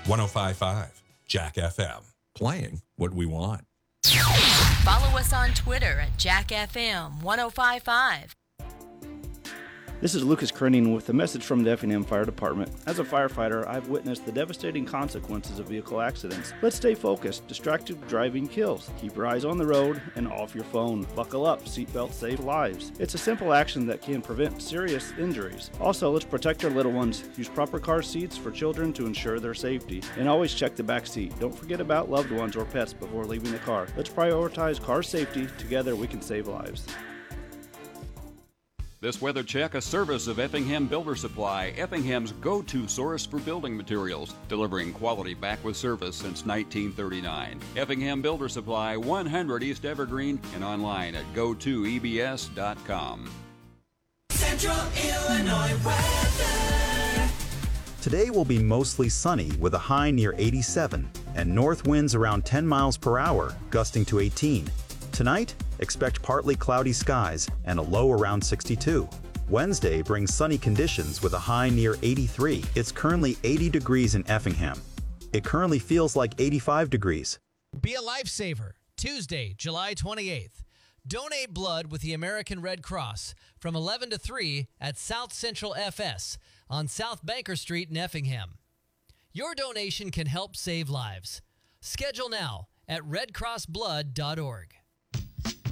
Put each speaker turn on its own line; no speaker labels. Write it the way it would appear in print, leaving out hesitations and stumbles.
105.5 Jack FM. Playing what we want.
Follow us on Twitter at JackFM 1055.
This is Lucas Krenning with a message from the Effingham Fire Department. As a firefighter, I've witnessed the devastating consequences of vehicle accidents. Let's stay focused. Distracted driving kills. Keep your eyes on the road and off your phone. Buckle up. Seatbelts save lives. It's a simple action that can prevent serious injuries. Also, let's protect our little ones. Use proper car seats for children to ensure their safety. And always check the back seat. Don't forget about loved ones or pets before leaving the car. Let's prioritize car safety. Together, we can save lives.
This weather check, a service of Effingham Builder Supply, Effingham's go-to source for building materials, delivering quality back with service since 1939. Effingham Builder Supply, 100 East Evergreen, and online at go2ebs.com.
Central Illinois weather.
Today will be mostly sunny with a high near 87 and north winds around 10 miles per hour, gusting to 18. Tonight, expect partly cloudy skies and a low around 62. Wednesday brings sunny conditions with a high near 83. It's currently 80 degrees in Effingham. It currently feels like 85 degrees.
Be a lifesaver. Tuesday, July 28th. Donate blood with the American Red Cross from 11 to 3 at South Central FS on South Banker Street in Effingham. Your donation can help save lives. Schedule now at redcrossblood.org.